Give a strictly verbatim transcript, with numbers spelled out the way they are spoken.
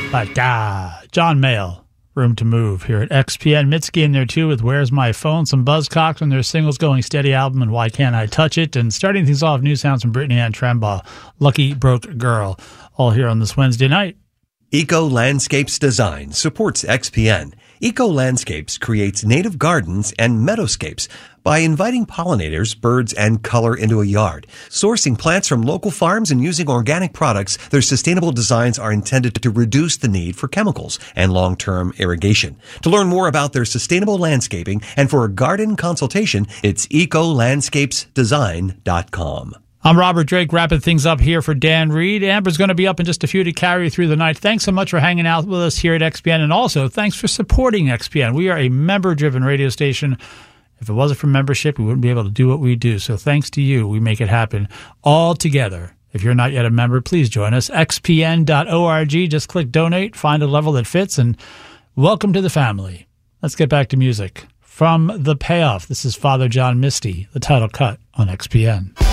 But uh, John Mayall, Room to Move here at X P N. Mitski in there too with Where's My Phone, some Buzzcocks on their singles Going Steady album and Why Can't I Touch It, and starting things off, new sounds from Brittany Ann Trembaugh, Lucky Broke Girl, all here on this Wednesday night. Eco Landscapes Design supports X P N. Eco Landscapes creates native gardens and meadowscapes by inviting pollinators, birds, and color into a yard. Sourcing plants from local farms and using organic products, their sustainable designs are intended to reduce the need for chemicals and long-term irrigation. To learn more about their sustainable landscaping and for a garden consultation, it's eco landscapes design dot com. I'm Robert Drake, wrapping things up here for Dan Reed. Amber's going to be up in just a few to carry you through the night. Thanks so much for hanging out with us here at X P N, and also thanks for supporting X P N. We are a member-driven radio station. If it wasn't for membership, we wouldn't be able to do what we do. So thanks to you, we make it happen all together. If you're not yet a member, please join us. X P N dot org. Just click donate, find a level that fits, and welcome to the family. Let's get back to music. From The Payoff, this is Father John Misty, the title cut on X P N.